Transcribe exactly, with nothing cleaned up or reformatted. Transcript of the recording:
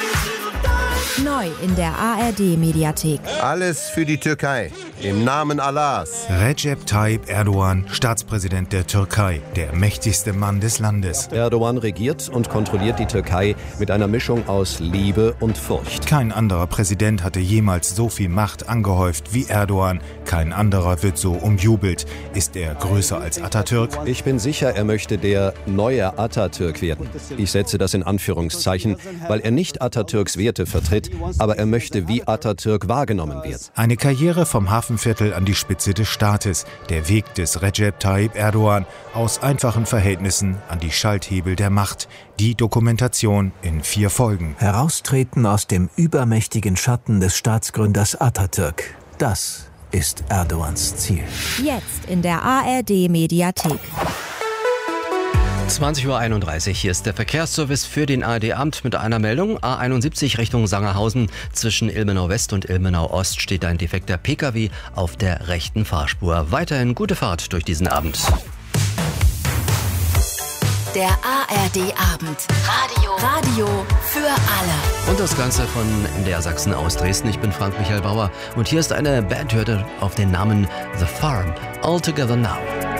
Neu in der A R D-Mediathek. Alles für die Türkei. Im Namen Allahs. Recep Tayyip Erdogan, Staatspräsident der Türkei, der mächtigste Mann des Landes. Erdogan regiert und kontrolliert die Türkei mit einer Mischung aus Liebe und Furcht. Kein anderer Präsident hatte jemals so viel Macht angehäuft wie Erdogan. Kein anderer wird so umjubelt. Ist er größer als Atatürk? Ich bin sicher, er möchte der neue Atatürk werden. Ich setze das in Anführungszeichen, weil er nicht Atatürks Werte vertritt, aber er möchte wie Atatürk wahrgenommen werden. Eine Karriere vom Hafenviertel an die Spitze des Staates. Der Weg des Recep Tayyip Erdogan aus einfachen Verhältnissen an die Schalthebel der Macht. Die Dokumentation in vier Folgen. Heraustreten aus dem übermächtigen Schatten des Staatsgründers Atatürk. Das ist Erdogans Ziel. Jetzt in der A R D-Mediathek. zwanzig Uhr einunddreißig, hier ist der Verkehrsservice für den A R D-Abend mit einer Meldung. A einundsiebzig Richtung Sangerhausen. Zwischen Ilmenau West und Ilmenau Ost steht ein defekter Pkw auf der rechten Fahrspur. Weiterhin gute Fahrt durch diesen Abend. Der A R D-Abend. Radio. Radio für alle. Und das Ganze von M D R Sachsen aus Dresden. Ich bin Frank-Michael Bauer und hier ist eine Band, hört auf den Namen The Farm. All Together Now.